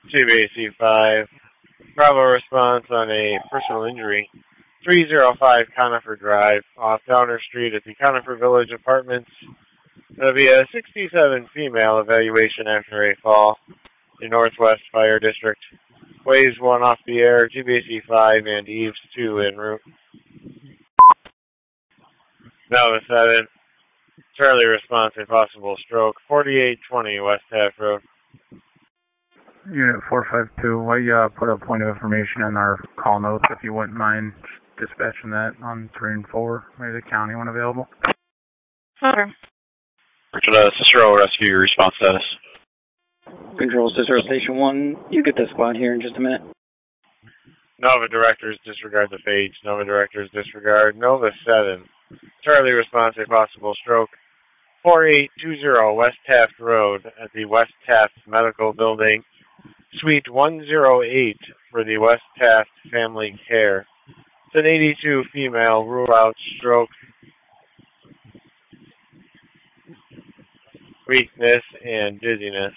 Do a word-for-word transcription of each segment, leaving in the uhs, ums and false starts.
T B A C five. Bravo response on a personal injury. three oh five Conifer Drive, off Downer Street at the Conifer Village Apartments. There'll be a sixty-seven female evaluation after a fall. The Northwest Fire District. Waves one off the air, T B A C five and Eves two en route. Nova seven. Charlie response, a possible stroke. forty-eight twenty West Half Road. Unit four five two, I uh, put a point of information in our call notes if you wouldn't mind dispatching that on three and four, maybe the county when available. Okay. Richard, Cicero rescue response status. Control Cicero Station one, you get the squad here in just a minute. Nova directors disregard the page. Nova directors disregard. Nova seven. Charlie response, a possible stroke. forty-eight twenty West Taft Road at the West Taft Medical Building. Suite one oh eight for the West Taft Family Care. It's an eighty-two female, rule out stroke. Weakness and dizziness.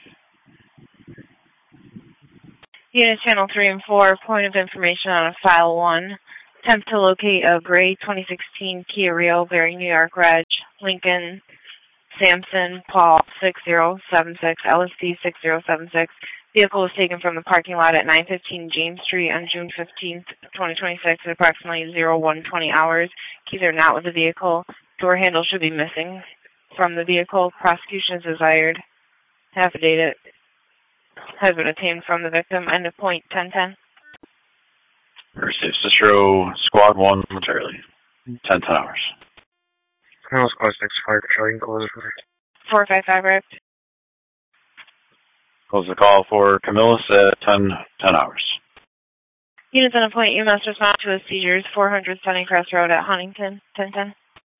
Unit Channel three and four, point of information on a file one. Attempt to locate a gray twenty sixteen Kia Rio bearing New York Reg, Lincoln, Sampson, Paul six zero seven six, L S D six zero seven six. Vehicle was taken from the parking lot at nine fifteen James Street on June fifteenth, twenty twenty-six at approximately oh one twenty hours. Keys are not with the vehicle. Door handle should be missing from the vehicle. Prosecution is desired. Affidavit has been obtained from the victim. End of point ten ten. Receive Cicero, squad one momentarily. ten ten hours. Camilla squad six five, Charlie, close it. four five five, right? Close the call for Camillus at ten ten hours. Units on a point, you must respond to a seizures, four hundred Sunnycrest Road at Huntington, ten ten.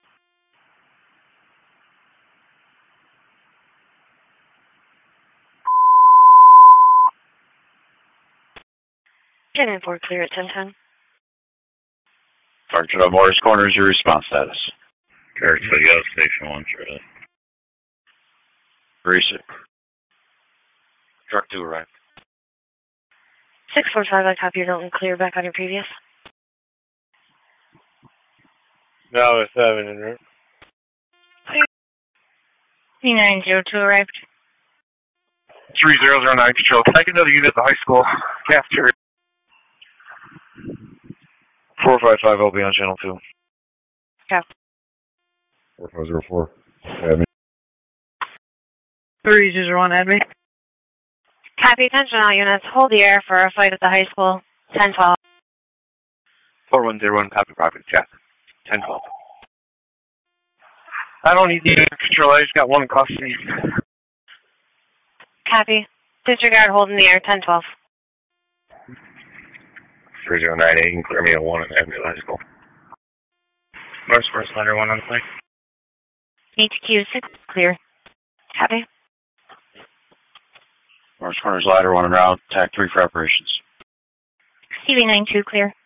ten and four clear at ten ten. Sergeant of Morris Corners, your response status. Church, so go station one, Charlie. Receive. Truck two arrived. six four five, I copy your note and clear back on your previous. Nova seven en route. P nine zero two arrived. three zero zero nine, control. Take another unit at the high school cafeteria. four five five, I'll be on channel two. Copy. four five zero four, admin. three zero one, admin. Copy, attention all units. Hold the air for a fight at the high school. ten twelve. four one zero one, copy, property, check. ten twelve. I don't need the unit control, I just got one in custody. Copy. Disregard holding the air, ten twelve. three zero nine eight, you can clear me at one in Avenue High School. Morris First Ladder one on the site. H Q six, clear. Copy. Morris Corners ladder one en route. Tac three for operations. C B nine two, clear.